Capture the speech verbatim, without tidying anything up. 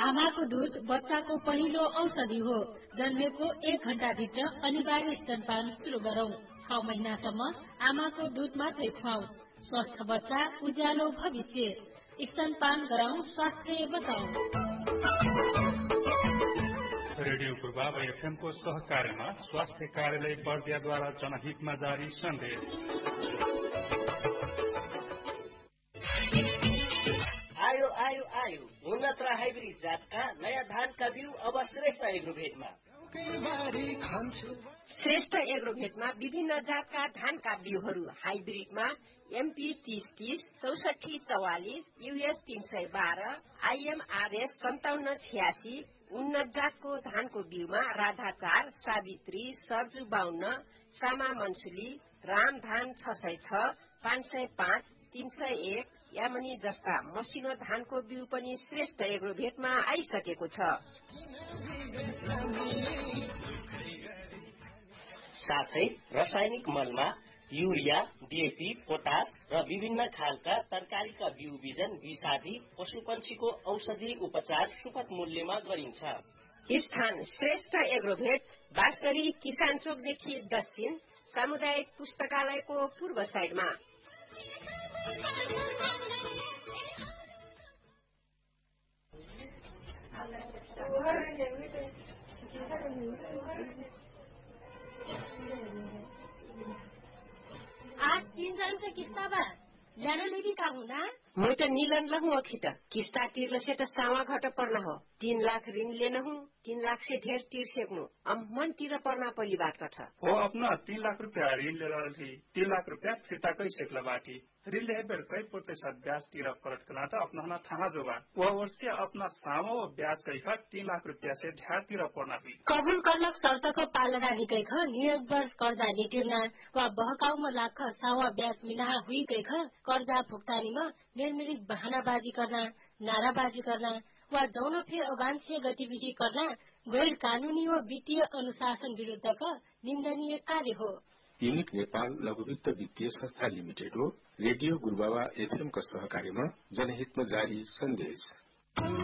आमाको दूध बच्चाको पहिलो औषधि हो। जन्मेको एक घण्टा भित्र अनिवार्य स्तनपान शुरू गरौं। छ महिनासम्म आमाको दूध मात्रै खुवाऊ। स्वस्थ बच्चा उज्यालो भविष्य। स्तनपान गराउँ, स्वास्थ्य बचाऊ। रेडियो पूर्वाभ एफएम को सहकार्यमा स्वास्थ्य कार्यालय बर्दियाद्वारा जनहितमा जारी सन्देश। आयो आयो आयो उन्नत र हाइब्रिड जातका नयाँ धानका बिउ अब श्रेष्ठ एग्रोभेटमा। श्रेष्ठ एग्रोभेटमा विभिन्न जातका धानका बिउहरू हाइब्रिडमा एमपी तीस तीस, चौसठी चौवालिस, यूएस तीन सय बाह्र, आइएमआरएस सन्ताउन्न छियासी, उन्नत जातको धानको बिउमा राधा चार, सावित्री, सर्जु बाहुन्न, सामा मनसुली, रामधान छ सय छ, पाँच सय पाँच, तीन सय एक, यामनी जस्ता मसिनो धानको बिउ पनि श्रेष्ठ एग्रोभेटमा आइसकेको छ। साथै रासायनिक मलमा युरिया, डीएपी, पोटास र विभिन्न खालका तरकारीका बिउ बिजन विषादी पशुपन्छीको औषधि उपचार सुपथ मूल्यमा गरिन्छ। स्थान श्रेष्ठ एग्रोभेट, बाँसगढी किसान चोकदेखि दक्षिण सामुदायिक पुस्तकालयको पूर्व साइडमा। आज तीन जनका किस्ता बा ल्यानो लेबी का हुना म त निलन लहु अखित किस्ता तिर्ल से त सावा घट पर्ना हो। तीन लाख ऋण लेना हूँ, तीन लाख से ढेर तीर सेक्नु अब मन तिर पर्ना परी बात कथ हो। अपना तीन लाख रुपया ऋण ले रही, तीन लाख रुपया फिर्ता कई सेकला बाटी ऋण ले बेर कई प्रतिशत ब्याज तिर परत कला त अपना हना थाहा जोबा वह वर्ष अपना सामो ब्याज कई खा तीन लाख रुपया से ढेर तिर पर्ना हुई। कबुल करलक शर्त को पालना निकै ख नियोग वर्ष कर्जा निटिर्ना वा बहकाउमा लाख सावा ब्याज मिनाहा हुई गई ख कर्जा भुक्तानीमा निर्मित बहानाबाजी करना, नाराबाजी करना वा जौन फे अवांछनीय गतिविधि करना गैर कानूनी व वित्तीय अनुशासन विरुद्धका निन्दनीय कार्य हो। युनिक नेपाल लघुवित्त वित्तीय संस्था लिमिटेड हो। रेडियो गुरुबाबा एफएम का सहकार्यमा जनहितमा जारी सन्देश।